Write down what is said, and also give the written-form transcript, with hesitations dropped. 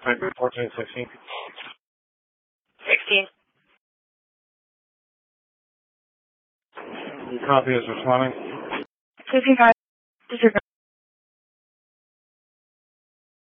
14, 16. 16. Your copy is responding. 55. Disregard.